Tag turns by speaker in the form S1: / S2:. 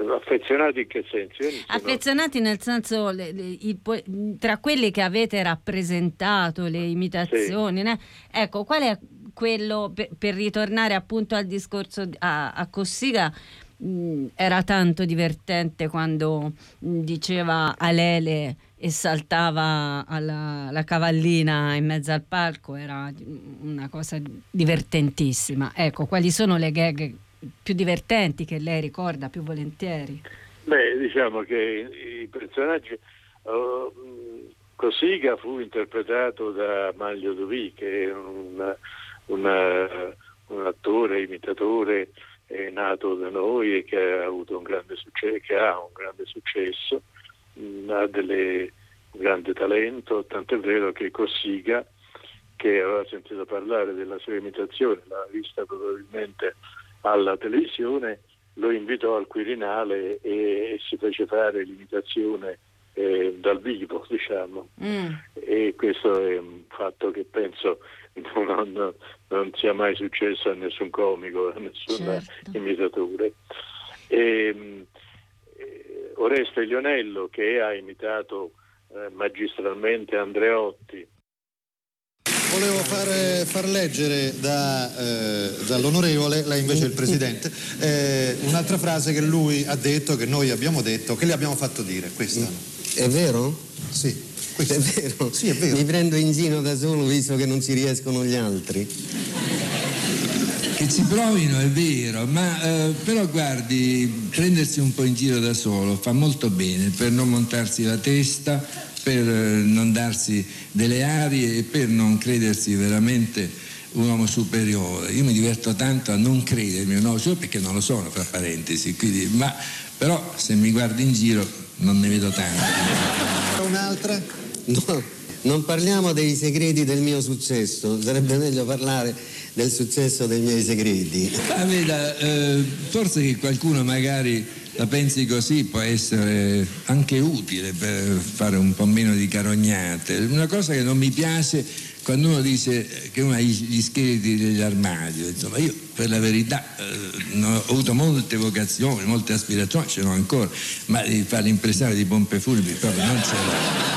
S1: Affezionati in che senso?
S2: Affezionati nel senso tra quelli che avete rappresentato, le imitazioni,
S1: sì.
S2: Ecco, qual è quello, per ritornare appunto al discorso a Cossiga, era tanto divertente quando diceva Alele e saltava la cavallina in mezzo al palco, era una cosa divertentissima. Ecco, quali sono le gag più divertenti che lei ricorda più volentieri?
S1: Beh, diciamo che i personaggi, Cossiga fu interpretato da Manlio Dovì, che è un attore, imitatore nato da noi e che ha avuto un grande successo, ha un grande talento, tant'è vero che Cossiga, che aveva sentito parlare della sua imitazione, l'ha vista probabilmente alla televisione, lo invitò al Quirinale e si fece fare l'imitazione dal vivo, diciamo. E questo è un fatto che penso non sia mai successo a nessun comico, a nessun imitatore. Oreste Lionello, che ha imitato magistralmente Andreotti.
S3: Volevo far leggere dall'onorevole, lei invece è il presidente, un'altra frase che lui ha detto, che noi abbiamo detto, che le abbiamo fatto dire. Questa.
S4: È vero?
S3: Sì.
S4: Questo è vero?
S3: Sì, è vero.
S4: Mi prendo in giro da solo visto che non ci riescono gli altri.
S5: Che ci provino è vero, ma però guardi, prendersi un po' in giro da solo fa molto bene per non montarsi la testa, per non darsi delle arie e per non credersi veramente un uomo superiore. Io mi diverto tanto a non credermi un uomo superiore, perché non lo sono, fra parentesi, quindi, però se mi guardi in giro non ne vedo tanti.
S3: Un'altra?
S4: No, non parliamo dei segreti del mio successo, sarebbe meglio parlare del successo dei miei segreti.
S5: Ma veda, forse che qualcuno magari la pensi così può essere anche utile per fare un po' meno di carognate. Una cosa che non mi piace quando uno dice che uno ha gli scheletri dell'armadio, insomma, io per la verità ho avuto molte vocazioni, molte aspirazioni, ce l'ho ancora, ma di fare l'impresario di pompe funebri proprio non ce l'ho.